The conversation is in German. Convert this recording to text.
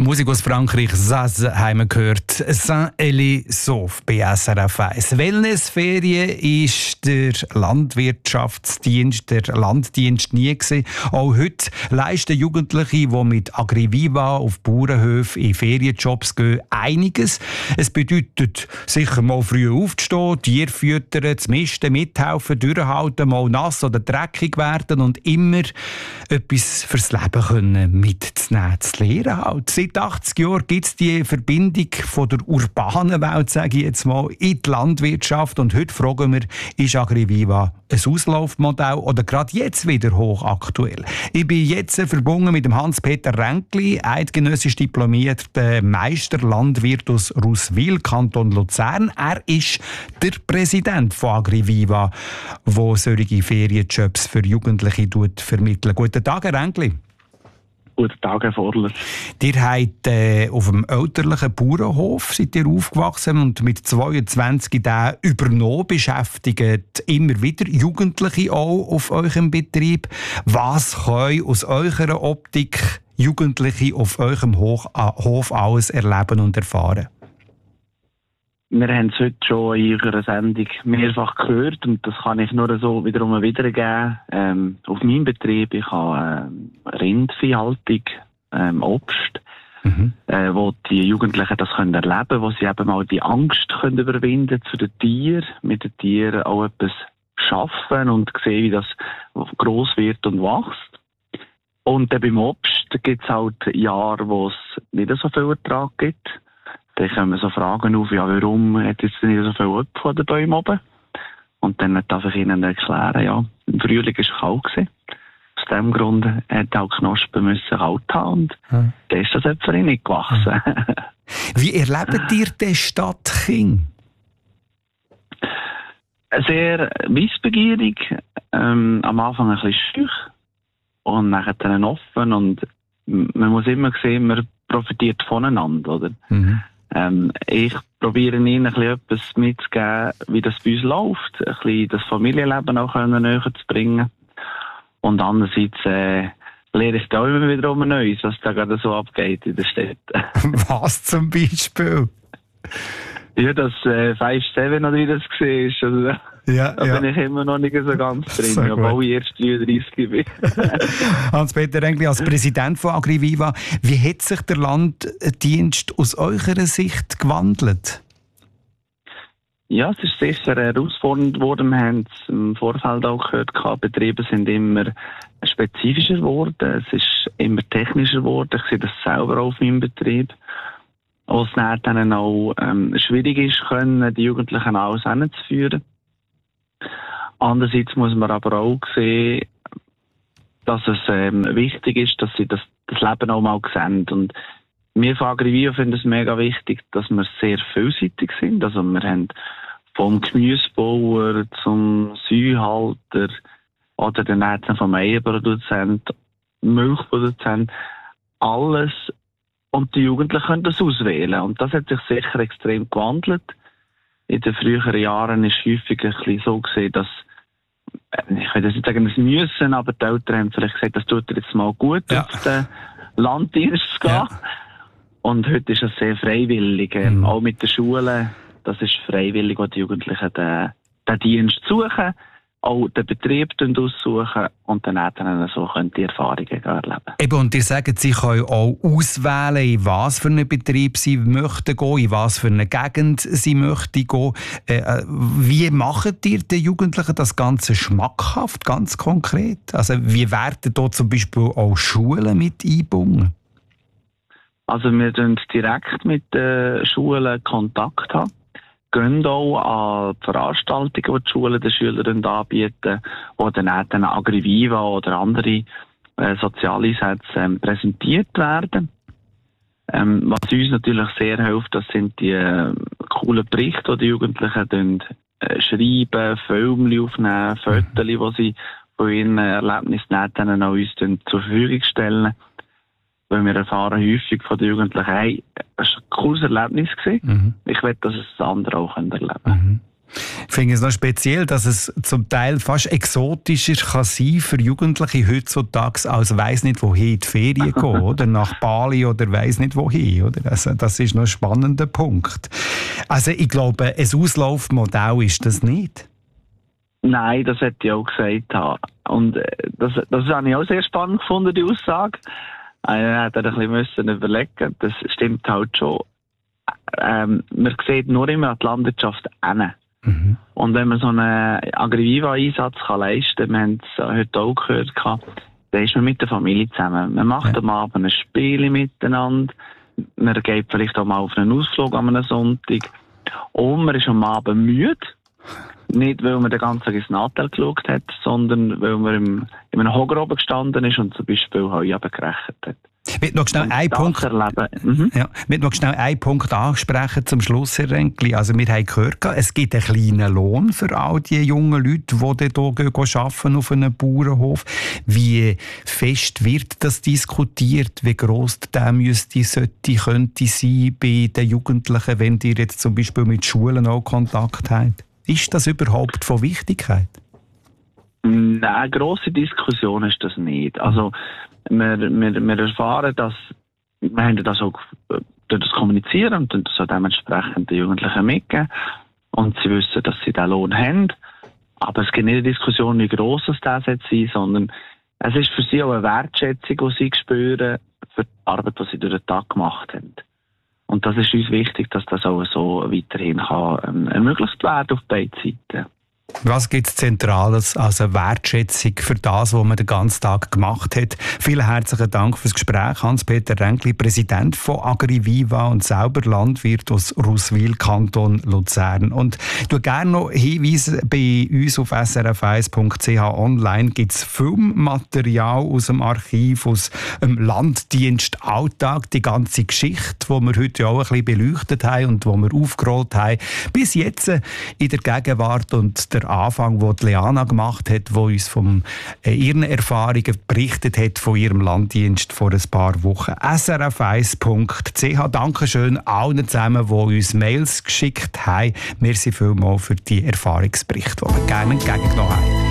Musik aus Frankreich, Zaz, haben wir gehört. Saint-Élie-Sauve bei SRF 1. Wellnessferien ist der Landwirtschaftsdienst, der Landdienst nie gewesen. Auch heute leisten Jugendliche, die mit Agriviva auf Bauernhöfen in Ferienjobs gehen, einiges. Es bedeutet, sicher mal früh aufzustehen, Tiere füttern, zu misten, mithelfen, durchhalten, mal nass oder dreckig werden und immer etwas fürs Leben können mitzunehmen, zu lernen halt. Seit 80 Jahren gibt es die Verbindung von der urbanen Welt, sage ich jetzt mal, in die Landwirtschaft. Und heute fragen wir, ist Agriviva ein Auslaufmodell oder gerade jetzt wieder hochaktuell? Ich bin jetzt verbunden mit dem Hans-Peter Ränkli, eidgenössisch diplomierter Meisterlandwirt aus Ruswil, Kanton Luzern. Er ist der Präsident von Agriviva, der solche Ferienjobs für Jugendliche vermittelt. Guten Tag, Herr Ränkli. Guten Tag, Herr Vorler. Ihr habt auf dem elterlichen Bauernhof seid ihr aufgewachsen und mit 22 den übernommen, beschäftigt immer wieder Jugendliche auch auf eurem Betrieb. Was können aus eurer Optik Jugendliche auf eurem Hof alles erleben und erfahren? Wir haben es heute schon in eurer Sendung mehrfach gehört und das kann ich nur so wiederum wiedergeben. Auf meinem Betrieb, ich habe Rindviehhaltung, Obst, wo die Jugendlichen das können erleben, wo sie eben mal die Angst können überwinden zu den Tieren, mit den Tieren auch etwas schaffen und sehen, wie das gross wird und wächst. Und dann beim Obst gibt es halt Jahre, wo es nicht so viel Ertrag gibt. Dann kommen so Fragen auf, ja, warum hat jetzt nicht so viel Äpfel von den Bäumen oben? Und dann darf ich ihnen erklären, ja, im Frühling war es kalt gewesen. Aus diesem Grund hat auch Knospen müssen kalt haben und dann ist das Äpfel nicht gewachsen. Wie erlebt ihr den Stadtkind? Sehr wissbegierig, am Anfang ein bisschen schüch und nachher dann offen und man muss immer sehen, man profitiert voneinander, oder? Ich probiere ihnen etwas mitzugeben, wie das bei uns läuft, ein bisschen das Familienleben auch näher zu bringen. Und andererseits lehre ich da auch immer wieder Neues, was da gerade so abgeht in der Stadt. Was zum Beispiel? Ja, das 5-7 oder wie das war. Also, da bin ich immer noch nicht so ganz drin, obwohl ich erst 33 bin. Hans-Peter Ränkli, als Präsident von Agriviva, wie hat sich der Landdienst aus eurer Sicht gewandelt? Ja, es ist sicher herausfordernd geworden. Wir haben es im Vorfeld auch gehört, Betriebe sind immer spezifischer geworden, es ist immer technischer geworden. Ich sehe das selber auf meinem Betrieb. Was dann auch schwierig ist, können die Jugendlichen alles hinzuführen. Andererseits muss man aber auch sehen, dass es wichtig ist, dass sie das Leben auch mal sehen. Und wir von Agriviva finden es mega wichtig, dass wir sehr vielseitig sind. Also wir haben vom Gemüsebauer zum Säuhalter oder dann vom Eierproduzent, Milchproduzent, alles. Und die Jugendlichen können das auswählen. Und das hat sich sicher extrem gewandelt. In den früheren Jahren ist häufig ein bisschen so gesehen, dass, ich will nicht sagen, das müssen, aber die Eltern haben vielleicht gesagt, das tut dir jetzt mal gut, auf den Landdienst zu gehen. Ja. Und heute ist es sehr freiwillig. Auch mit den Schulen, das ist freiwillig, wo die Jugendlichen den Dienst suchen, auch den Betrieb aussuchen und dann so können die Erfahrungen erleben. Eben, und ihr sagt, sie können auch auswählen, in was für einen Betrieb sie möchten gehen, in was für eine Gegend sie möchten gehen. Wie macht ihr den Jugendlichen das Ganze schmackhaft, ganz konkret? Also wie werden da zum Beispiel auch Schulen mit eingebunden? Also wir haben direkt mit den Schulen Kontakt haben. Gehen auch an Veranstaltungen, die Schulen den Schülern anbieten, wo dann Agriviva oder andere Sozialeinsätze präsentiert werden. Was uns natürlich sehr hilft, das sind die coolen Berichte, die die Jugendlichen schreiben, Filme aufnehmen, Fotos, die sie von ihren Erlebnissen dann an uns zur Verfügung stellen. Weil wir erfahren häufig von den Jugendlichen, hey, es war ein cooles Erlebnis gewesen. Ich will, dass es das andere auch erleben können. finde es noch speziell, dass es zum Teil fast exotischer kann sein für Jugendliche heutzutage als weiss nicht wohin in die Ferien gehen, oder nach Bali oder weiss nicht wohin. Oder? Also, das ist noch ein spannender Punkt. Also ich glaube, ein Auslaufmodell ist das nicht. Nein, das hätte ich auch gesagt. Und das habe ich auch sehr spannend gefunden, die Aussage. Ich hätte ein bisschen überlegen. Das stimmt halt schon. Man sieht nur immer an die Landwirtschaft hin. Mhm. Und wenn man so einen Agriviva-Einsatz leisten kann, wir haben es heute auch gehört, dann ist man mit der Familie zusammen. Man macht am Abend ein Spiel miteinander. Man geht vielleicht auch mal auf einen Ausflug an einem Sonntag. Und man ist am Abend müde. Nicht, weil man den ganzen Tag ins Nattel geschaut hat, sondern weil man in einem Hocker oben gestanden ist und zum Beispiel Heu abgerechnet hat. Ich möchte noch schnell einen Punkt ansprechen zum Schluss, Herr Renkli. Also wir haben gehört, es gibt einen kleinen Lohn für all die jungen Leute, die hier arbeiten auf einem Bauernhof. Wie fest wird das diskutiert? Wie gross der könnte sein bei den Jugendlichen, wenn ihr jetzt zum Beispiel mit Schulen auch Kontakt habt? Ist das überhaupt von Wichtigkeit? Nein, eine grosse Diskussion ist das nicht. Also wir erfahren, dass wir haben das auch durch das Kommunizieren und das auch dementsprechend den Jugendlichen mitgeben. Und sie wissen, dass sie diesen Lohn haben. Aber es gibt nicht eine Diskussion, wie gross das sein soll, sondern es ist für sie auch eine Wertschätzung, die sie spüren für die Arbeit, die sie durch den Tag gemacht haben. Und das ist uns wichtig, dass das auch so weiterhin kann, ermöglicht werden auf beiden Seiten. Was gibt es Zentrales als eine Wertschätzung für das, was man den ganzen Tag gemacht hat? Vielen herzlichen Dank fürs Gespräch, Hans-Peter Renkli, Präsident von Agriviva und selber Landwirt aus Ruswil, Kanton Luzern. Und ich tue gerne noch hinweisen, bei uns auf srf1.ch online gibt es Filmmaterial aus dem Archiv, aus dem Landdienst Alltag, die ganze Geschichte, die wir heute auch ein bisschen beleuchtet haben und die wir aufgerollt haben, bis jetzt in der Gegenwart und der Anfang, den Leana gemacht hat, wo uns von ihren Erfahrungen berichtet hat, von ihrem Landdienst vor ein paar Wochen. srf1.ch. Dankeschön allen zusammen, die uns Mails geschickt haben. Merci vielmals für die Erfahrungsberichte, die wir gerne entgegengenommen haben.